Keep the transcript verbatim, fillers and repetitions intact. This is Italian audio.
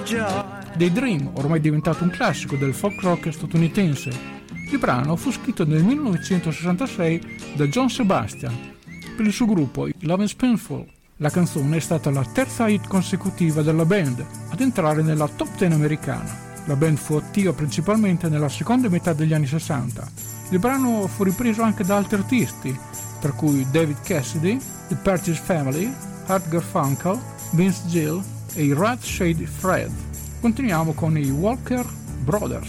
dei Dream, ormai diventato un classico del folk rock statunitense. Il brano fu scritto nel millenovecentosessantasei da John Sebastian per il suo gruppo Love and Spoonful. La canzone è stata la terza hit consecutiva della band ad entrare nella top dieci americana. La band fu attiva principalmente nella seconda metà degli anni sessanta. Il brano fu ripreso anche da altri artisti, tra cui David Cassidy, The Purchase Family, Art Garfunkel, Vince Gill e i Red Shade Fred. Continuiamo con i Walker Brothers.